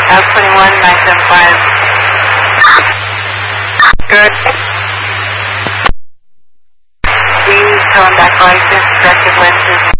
21, 975. Good. The tone back license, corrected lenses.